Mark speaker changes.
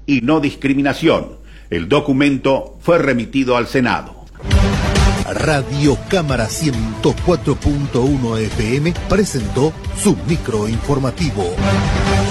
Speaker 1: y no discriminación. El documento fue remitido al Senado.
Speaker 2: Radio Cámara 104.1 FM presentó su microinformativo.